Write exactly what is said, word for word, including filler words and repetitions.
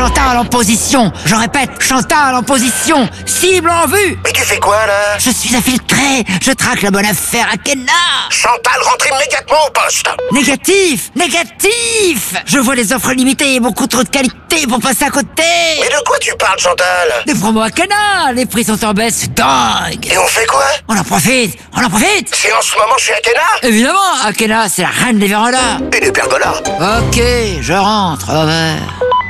Chantal en position. Je répète, Chantal en position. Cible en vue. Mais tu fais quoi, là? Je suis infiltré. Je traque la bonne affaire à Kenna. Chantal, rentre immédiatement au poste. Négatif, négatif. Je vois les offres limitées et beaucoup trop de qualité pour passer à côté. Mais de quoi tu parles, Chantal? Des promos à Kenna. Les prix sont en baisse, c'est dingue. Et on fait quoi? On en profite, on en profite. C'est en ce moment je suis à Kenna? Évidemment, Akena, c'est la reine des vérandas. Et des pergolas. Ok, je rentre, au revoir.